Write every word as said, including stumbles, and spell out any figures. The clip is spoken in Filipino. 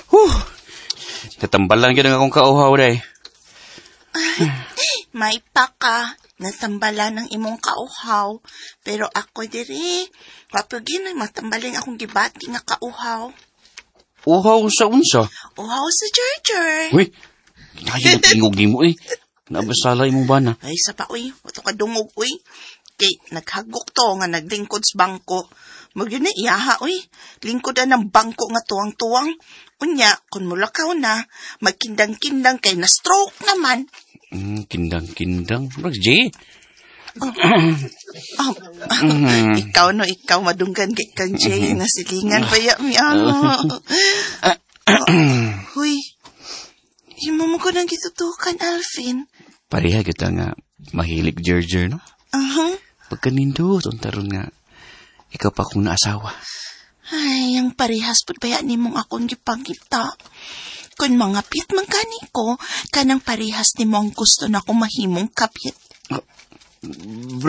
Huh! Natambalan yun ang akong kauhaw, day. May pa ka. Natambala ng imong kauhaw. Pero ako diri, wapagin ay matambaling akong gibati nga kauhaw. Uhaw sa unsa? Uhaw sa Jar-Jar. Uy, kinayo na tingog ni mo eh. Nabasalay mo ba na? Ay, sa pa, uy. Wato ka dungog, uy. Kay, naghagok to nga naglingkod sa bangko. Magyun na iyaha, uy. Lingkodan ng bangko nga tuwang-tuwang. Unya, kung mulakaw na, magkindang-kindang kay na-stroke naman. Mm, kindang-kindang. Bro, Jay. Oh. Oh. Mm-hmm. Ikaw no, ikaw madunggan kay kang Jay. Nasilingan pa ya mi. Oh. Huy. Himo mo ko nang gitutukan, Alvin. Pareha kita nga mahilig Jar-Jar, no? Uh-huh. Pagkanindo, tuntaron nga. Ikaw pa kong naasawa. Ay, ang parehas po ba yan mong akong gipangita? Kung mga pit man kani ko, kanang parehas ni mo ang gusto na akong mahimong kapit. Uh,